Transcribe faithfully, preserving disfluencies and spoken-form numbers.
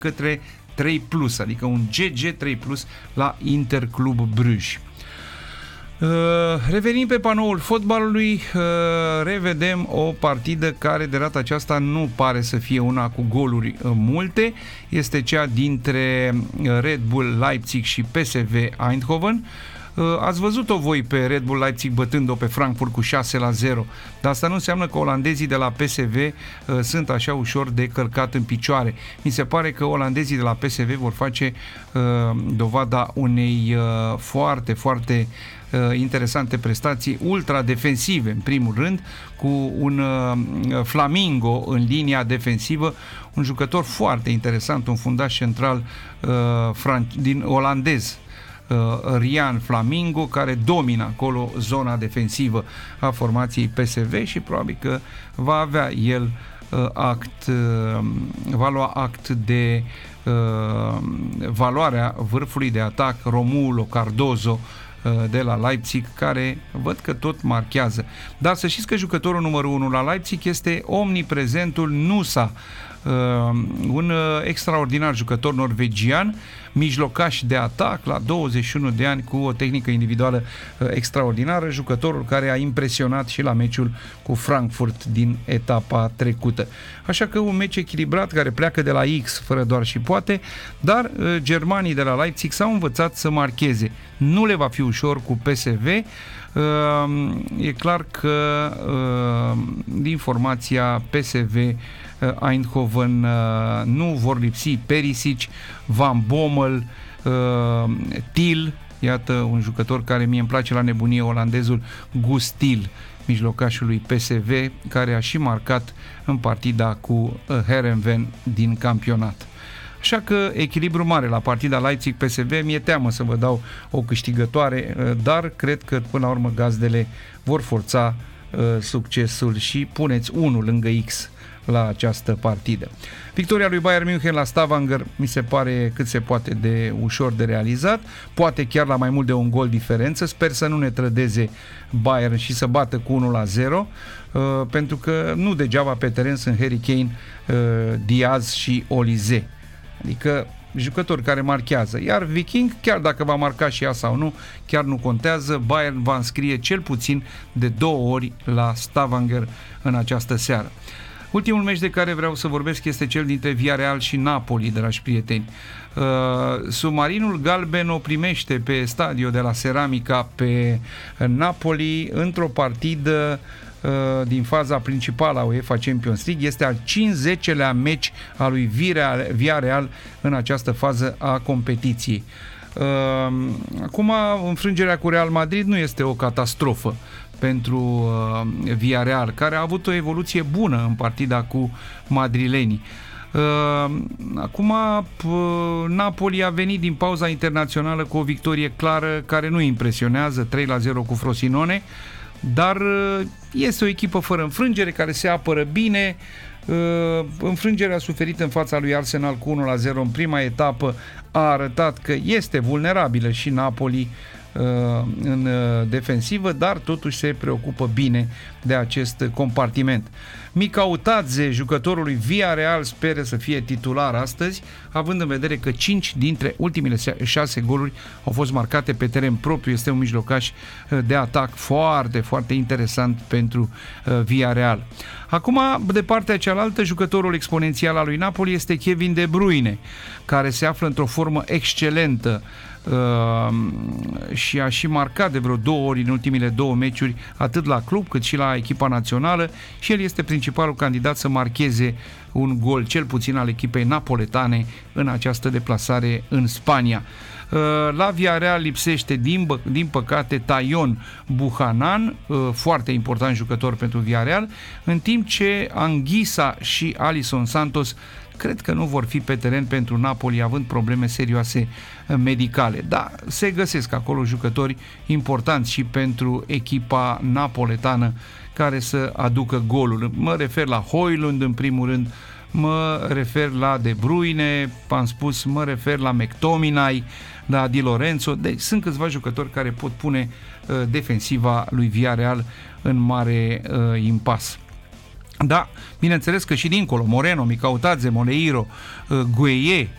către trei plus, adică un G G trei plus la Interclub Bruj. Uh, revenim pe panoul fotbalului, uh, revedem o partidă care de data aceasta nu pare să fie una cu goluri uh, multe, este cea dintre Red Bull Leipzig și P S V Eindhoven. Uh, ați văzut-o voi pe Red Bull Leipzig bătând-o pe Frankfurt cu șase la zero, dar asta nu înseamnă că olandezii de la P S V uh, sunt așa ușor de călcat în picioare. Mi se pare că olandezii de la P S V vor face uh, dovada unei uh, foarte, foarte uh, interesante prestații ultra-defensive, în primul rând, cu un uh, Flamingo în linia defensivă, un jucător foarte interesant, un fundaș central uh, din olandez, Ryan Flamingo, care domină acolo zona defensivă a formației P S V și probabil că va avea el act, va lua act de valoarea vârfului de atac Romulo Cardozo de la Leipzig, care văd că tot marchează. Dar să știți că jucătorul numărul unu la Leipzig este omniprezentul Nusa, un extraordinar jucător norvegian, mijlocaș de atac la douăzeci și unu de ani, cu o tehnică individuală extraordinară, jucătorul care a impresionat și la meciul cu Frankfurt din etapa trecută. Așa că un meci echilibrat care pleacă de la X fără doar și poate, dar germanii de la Leipzig s-au învățat să marcheze. Nu le va fi ușor cu P S V. E clar că din formația P S V Eindhoven nu vor lipsi Perisic, Van Bommel, Til, iată un jucător care mie îmi place la nebunie, olandezul Guus Til, mijlocașul lui P S V, care a și marcat în partida cu Heerenveen din campionat. Așa că echilibru mare la partida Leipzig-P S V, mi-e teamă să vă dau o câștigătoare, dar cred că până la urmă gazdele vor forța uh, succesul și puneți unul lângă X la această partidă. Victoria lui Bayern München la Stavanger mi se pare cât se poate de ușor de realizat, poate chiar la mai mult de un gol diferență. Sper să nu ne trădeze Bayern și să bată cu unu la zero, uh, pentru că nu degeaba pe teren sunt Harry Kane, uh, Diaz și Olise, adică jucători care marchează. Iar Viking, chiar dacă va marca și ea sau nu, chiar nu contează. Bayern va înscrie cel puțin de două ori la Stavanger în această seară. Ultimul meci de care vreau să vorbesc este cel dintre Villarreal și Napoli, dragi prieteni. Uh, submarinul galben o primește pe stadio de la Ceramica pe Napoli într-o partidă uh, din faza principală a UEFA Champions League. Este al cincizecilea meci al lui Villarreal în această fază a competiției. Uh, acum, înfrângerea cu Real Madrid nu este o catastrofă pentru uh, Villarreal, care a avut o evoluție bună în partida cu madrilenii. Uh, acum uh, Napoli a venit din pauza internațională cu o victorie clară care nu impresionează, trei la zero cu Frosinone, dar uh, este o echipă fără înfrângere, care se apără bine. Uh, înfrângerea suferită în fața lui Arsenal cu unu la zero în prima etapă a arătat că este vulnerabilă și Napoli în defensivă, dar totuși se preocupă bine de acest compartiment. Mikautadze, jucătorul lui Villarreal, speră să fie titular astăzi, având în vedere că cinci dintre ultimele șase goluri au fost marcate pe teren propriu. Este un mijlocaș de atac foarte, foarte interesant pentru Villarreal. Acum, de partea cealaltă, jucătorul exponențial al lui Napoli este Kevin De Bruyne, care se află într-o formă excelentă Uh, și a și marcat de vreo două ori în ultimile două meciuri, atât la club cât și la echipa națională, și el este principalul candidat să marcheze un gol, cel puțin al echipei napoletane, în această deplasare în Spania. Uh, la Villarreal lipsește din, bă, din păcate Tayon Buchanan, uh, foarte important jucător pentru Villarreal, în timp ce Anguissa și Alisson Santos cred că nu vor fi pe teren pentru Napoli, având probleme serioase medicale. Da, se găsesc acolo jucători importanți și pentru echipa napoletană care să aducă golul. Mă refer la Højlund în primul rând, mă refer la De Bruyne, am spus, mă refer la McTominay, la Di Lorenzo. Deci sunt câțiva jucători care pot pune uh, defensiva lui Villarreal în mare uh, impas. Da, bineînțeles că și dincolo, Moreno, Mikautadze, Moleiro, Gueye,